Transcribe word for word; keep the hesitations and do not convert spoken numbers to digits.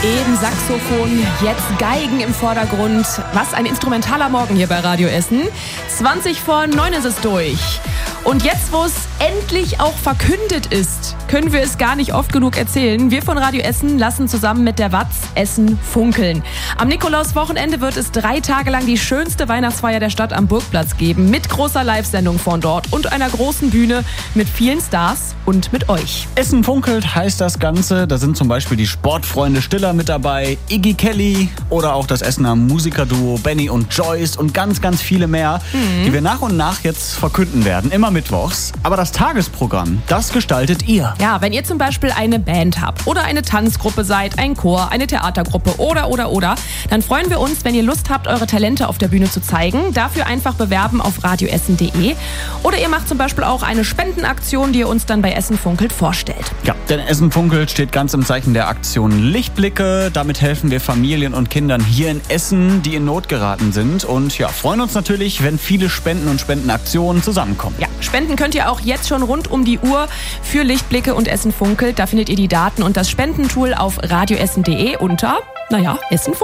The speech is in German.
Eben Saxophon, jetzt Geigen im Vordergrund. Was ein instrumentaler Morgen hier bei Radio Essen. zwanzig vor neun ist es durch. Und jetzt, wo es endlich auch verkündet ist, können wir es gar nicht oft genug erzählen. Wir von Radio Essen lassen zusammen mit der Watz Essen funkeln. Am Nikolauswochenende wird es drei Tage lang die schönste Weihnachtsfeier der Stadt am Burgplatz geben. Mit großer Live-Sendung von dort und einer großen Bühne mit vielen Stars und mit euch. Essen funkelt heißt das Ganze. Da sind zum Beispiel die Sportfreunde Stiller mit dabei, Iggy Kelly oder auch das Essener Musikerduo Benny und Joyce und ganz, ganz viele mehr, mhm. die wir nach und nach jetzt verkünden werden. Immer mittwochs. Aber das Tagesprogramm, das gestaltet ihr. Ja, wenn ihr zum Beispiel eine Band habt oder eine Tanzgruppe seid, ein Chor, eine Theatergruppe oder, oder, oder, dann freuen wir uns, wenn ihr Lust habt, eure Talente auf der Bühne zu zeigen. Dafür einfach bewerben auf radioessen punkt de. Oder ihr macht zum Beispiel auch eine Spendenaktion, die ihr uns dann bei Essen funkelt vorstellt. Ja, denn Essen funkelt steht ganz im Zeichen der Aktion Lichtblicke. Damit helfen wir Familien und Kindern hier in Essen, die in Not geraten sind. Und ja, freuen uns natürlich, wenn viele Spenden und Spendenaktionen zusammenkommen. Ja, Spenden könnt ihr auch jetzt schon rund um die Uhr für Lichtblicke und Essen funkelt. Da findet ihr die Daten und das Spendentool auf radioessen punkt de unter, naja, Essen funkelt.